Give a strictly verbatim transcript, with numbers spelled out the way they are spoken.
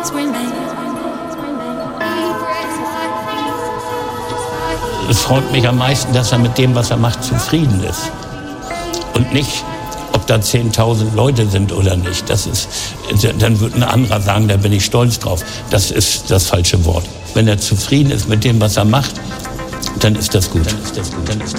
Es freut mich am meisten, dass er mit dem, was er macht, zufrieden ist. Und nicht, ob da zehntausend Leute sind oder nicht. Das ist, dann wird ein anderer sagen, da bin ich stolz drauf. Das ist das falsche Wort. Wenn er zufrieden ist mit dem, was er macht, dann ist das gut. Dann ist das gut. Dann ist